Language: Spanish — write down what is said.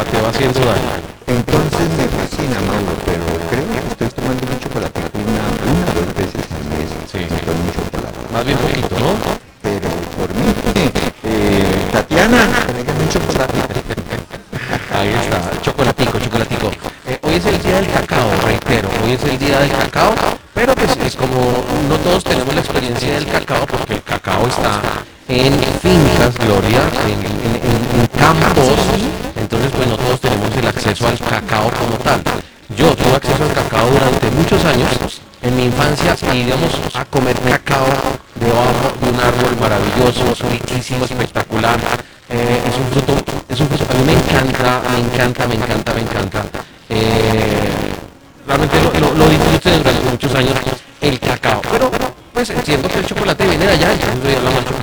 te va haciendo daño. Entonces me fascina, Mauro, pero creo que estoy tomando un chocolate una o dos veces al mes. Sí, Con un chocolate. más bien poquito, ¿no? Pero por mí, Tatiana, regálame un chocolate. Ahí está, chocolatico, chocolatico. Hoy es el día del cacao, reitero, hoy es el día del cacao, pero pues es como no todos tenemos la experiencia del cacao, porque el cacao está en fincas, Gloria, en campos, entonces pues no todos tenemos el acceso al cacao como tal. Yo tuve acceso al cacao durante muchos años en mi infancia y íbamos a comer cacao debajo de un árbol maravilloso, riquísimo, espectacular. Es un fruto, a mí me encanta, me encanta, me encanta, me encanta. Realmente lo disfruté durante muchos años el cacao, pero pues entiendo que el chocolate viene de allá, entonces hablamos del chocolate.